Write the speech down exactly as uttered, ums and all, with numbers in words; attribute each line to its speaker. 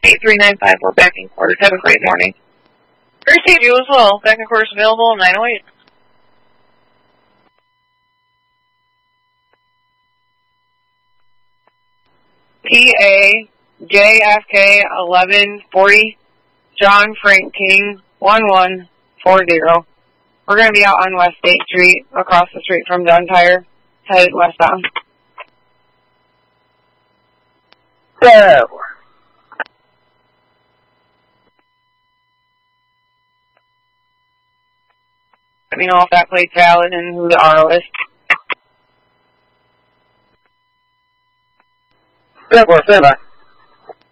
Speaker 1: eight three nine five. We're back in quarters. Have a great morning.
Speaker 2: Appreciate you as well. Back in quarters available, nine oh eight. P A J F K eleven forty, John Frank King one one four zero. We're going to be out on West State Street, across the street from Dunn Tire, headed westbound.
Speaker 3: So,
Speaker 2: let me know if that plate's valid and who the R O is.
Speaker 3: ten four, stand by.